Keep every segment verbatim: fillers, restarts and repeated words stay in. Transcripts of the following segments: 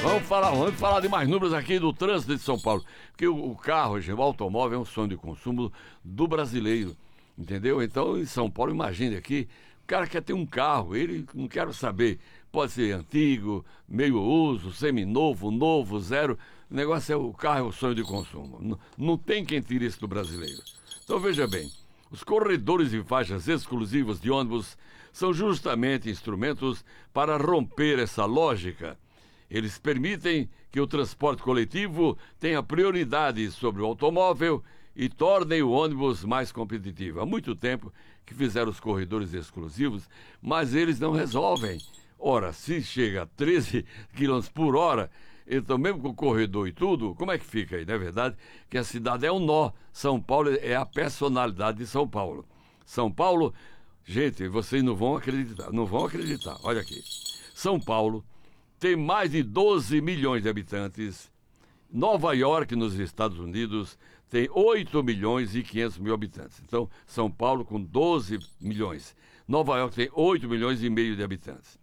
Vamos falar, vamos falar de mais números aqui do trânsito de São Paulo. Porque o, o carro, o automóvel é um sonho de consumo do brasileiro, entendeu? Então, em São Paulo, imagine aqui, o cara quer ter um carro, ele não quer saber, pode ser antigo, meio uso, seminovo, novo, zero. O negócio é o carro, é o sonho de consumo. Não, não tem quem tire isso do brasileiro. Então, veja bem, os corredores e faixas exclusivas de ônibus são justamente instrumentos para romper essa lógica. Eles permitem que o transporte coletivo tenha prioridade sobre o automóvel e tornem o ônibus mais competitivo. Há muito tempo que fizeram os corredores exclusivos, mas eles não resolvem. Ora, se chega a treze quilômetros por hora, então mesmo com o corredor e tudo, como é que fica aí? Não é verdade que a cidade é um nó. São Paulo é a personalidade de São Paulo. São Paulo, gente, vocês não vão acreditar, não vão acreditar. Olha aqui, São Paulo tem mais de doze milhões de habitantes. Nova York, nos Estados Unidos, tem oito milhões e quinhentos mil habitantes. Então, São Paulo com doze milhões. Nova York tem oito milhões e meio de habitantes.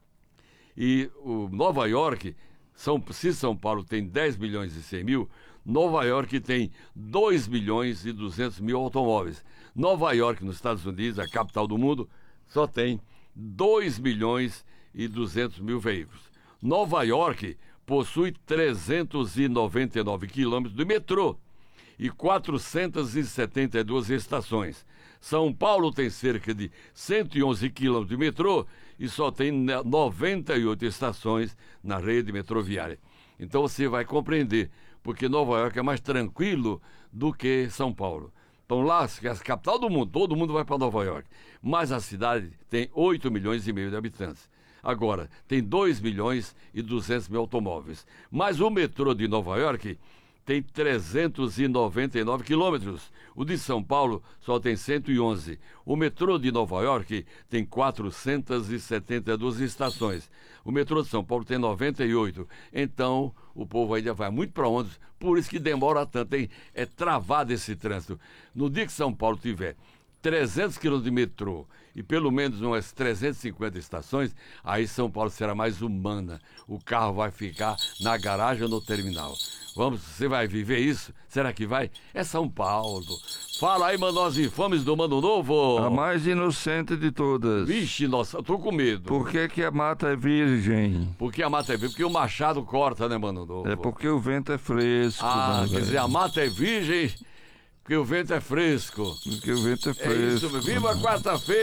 E o Nova York, São, se São Paulo tem dez milhões e cem mil, Nova York tem dois milhões e duzentos mil automóveis. Nova York, nos Estados Unidos, a capital do mundo, só tem dois milhões e duzentos mil veículos. Nova York possui trezentos e noventa e nove quilômetros de metrô e quatrocentas e setenta e duas estações. São Paulo tem cerca de cento e onze quilômetros de metrô e só tem noventa e oito estações na rede metroviária. Então você vai compreender porque Nova York é mais tranquilo do que São Paulo. Então lá, que é a capital do mundo, todo mundo vai para Nova York. Mas a cidade tem oito milhões e meio de habitantes. Agora, tem dois milhões e duzentos mil automóveis. Mas o metrô de Nova York tem trezentos e noventa e nove quilômetros. O de São Paulo só tem cento e onze. O metrô de Nova York tem quatrocentas e setenta e duas estações. O metrô de São Paulo tem noventa e oito. Então, o povo ainda vai muito para onde? Por isso que demora tanto. Hein? É travado esse trânsito. No dia que São Paulo tiver trezentos quilômetros de metrô e pelo menos umas trezentas e cinquenta estações, aí São Paulo será mais humana. O carro vai ficar na garagem ou no terminal. Vamos, você vai viver isso? Será que vai? É São Paulo. Fala aí, mano, os infames do Mano Novo. A mais inocente de todas. Vixe, nossa, eu tô com medo. Por que que a mata é virgem? Porque a mata é virgem? Porque o machado corta, né, Mano Novo? É porque o vento é fresco. Ah, né, quer dizer, velho? a mata é virgem porque o vento é fresco. Porque o vento é fresco. É isso, viva quarta-feira.